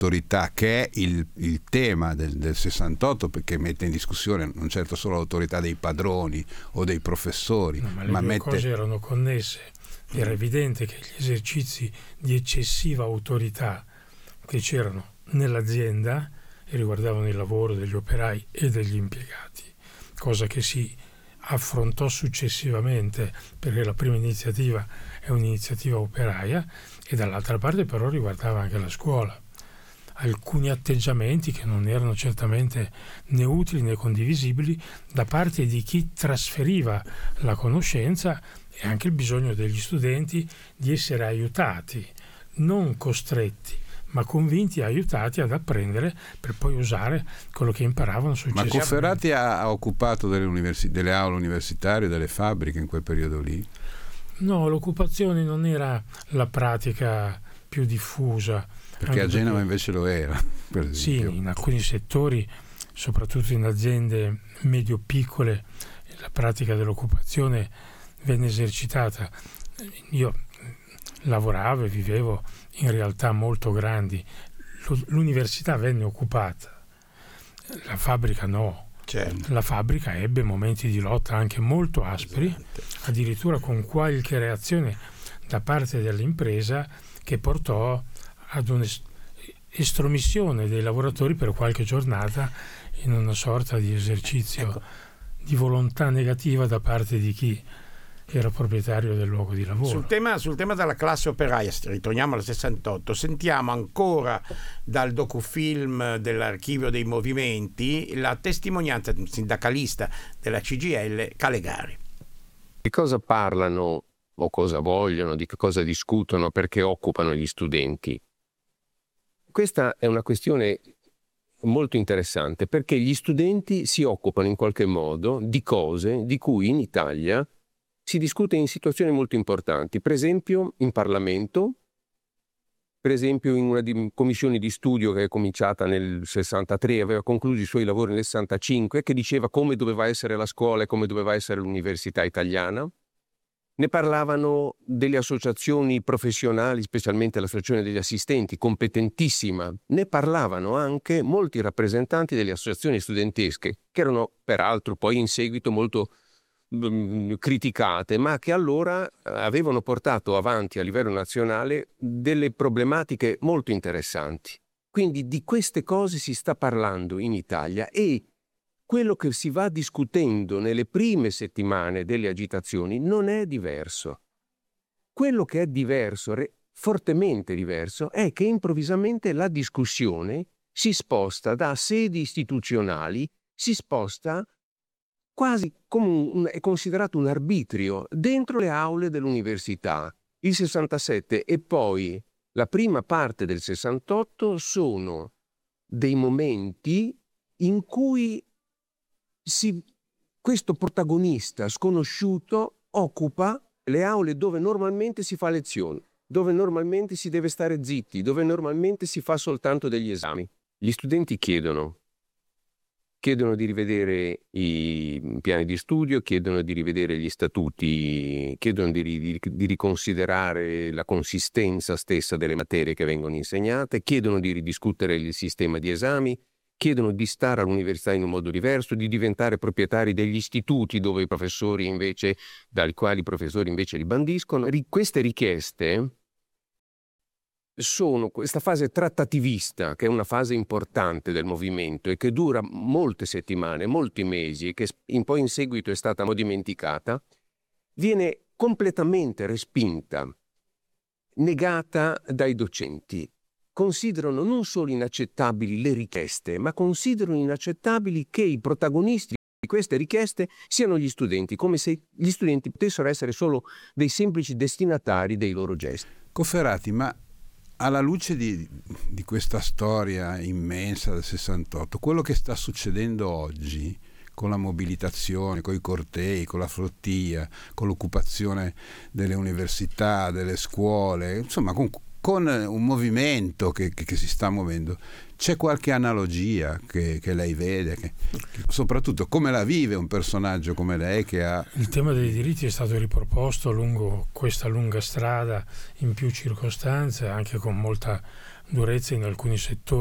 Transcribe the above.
autorità, che è il tema del 68, perché mette in discussione non certo solo l'autorità dei padroni o dei professori, ma le due cose erano connesse. Era evidente che gli esercizi di eccessiva autorità che c'erano nell'azienda e riguardavano il lavoro degli operai e degli impiegati, cosa che si affrontò successivamente, perché la prima iniziativa è un'iniziativa operaia, e dall'altra parte però riguardava anche la scuola. Alcuni atteggiamenti che non erano certamente né utili né condivisibili da parte di chi trasferiva la conoscenza, e anche il bisogno degli studenti di essere aiutati, non costretti, ma convinti e aiutati ad apprendere per poi usare quello che imparavano successivamente. Ma Cofferati ha occupato delle aule universitarie, delle fabbriche in quel periodo lì? No, l'occupazione non era la pratica più diffusa. Perché a Genova invece lo era, per esempio. Sì, in alcuni settori, soprattutto in aziende medio-piccole, la pratica dell'occupazione venne esercitata. Io lavoravo e vivevo in realtà molto grandi. L'università venne occupata, la fabbrica no. Certo. La fabbrica ebbe momenti di lotta anche molto aspri, addirittura con qualche reazione da parte dell'impresa che portò ad un'estromissione dei lavoratori per qualche giornata in una sorta di esercizio di volontà negativa da parte di chi era proprietario del luogo di lavoro. Sul tema della classe operaia, ritorniamo al 68, sentiamo ancora dal docufilm dell'Archivio dei Movimenti la testimonianza di un sindacalista della CGIL, Calegari. Di cosa parlano o cosa vogliono, di che cosa discutono, perché occupano gli studenti? Questa è una questione molto interessante, perché gli studenti si occupano in qualche modo di cose di cui in Italia si discute in situazioni molto importanti, per esempio in Parlamento, per esempio in una commissione di studio che è cominciata nel 63, aveva concluso i suoi lavori nel 65, che diceva come doveva essere la scuola e come doveva essere l'università italiana. Ne parlavano delle associazioni professionali, specialmente l'associazione degli assistenti, competentissima. Ne parlavano anche molti rappresentanti delle associazioni studentesche, che erano peraltro poi in seguito molto criticate, ma che allora avevano portato avanti a livello nazionale delle problematiche molto interessanti. Quindi di queste cose si sta parlando in Italia, e quello che si va discutendo nelle prime settimane delle agitazioni non è diverso. Quello che è diverso, fortemente diverso, è che improvvisamente la discussione si sposta da sedi istituzionali, si sposta quasi come è considerato un arbitrio dentro le aule dell'università. Il 67 e poi la prima parte del 68 sono dei momenti in cui questo protagonista sconosciuto occupa le aule dove normalmente si fa lezione, dove normalmente si deve stare zitti, dove normalmente si fa soltanto degli esami. Gli studenti chiedono di rivedere i piani di studio, chiedono di rivedere gli statuti, chiedono di riconsiderare la consistenza stessa delle materie che vengono insegnate, chiedono di ridiscutere il sistema di esami, chiedono di stare all'università in un modo diverso, di diventare proprietari degli istituti dai quali i professori invece li bandiscono. Queste richieste sono questa fase trattativista, che è una fase importante del movimento e che dura molte settimane, molti mesi, e che poi in seguito è stata un po' dimenticata, viene completamente respinta, negata dai docenti. Considerano non solo inaccettabili le richieste, ma considerano inaccettabili che i protagonisti di queste richieste siano gli studenti, come se gli studenti potessero essere solo dei semplici destinatari dei loro gesti. Cofferati, ma alla luce di questa storia immensa del 68, quello che sta succedendo oggi con la mobilitazione, con i cortei, con la flottiglia, con l'occupazione delle università, delle scuole, insomma con un movimento che si sta muovendo, c'è qualche analogia che lei vede, soprattutto come la vive un personaggio come lei che ha... Il tema dei diritti è stato riproposto lungo questa lunga strada in più circostanze, anche con molta durezza in alcuni settori.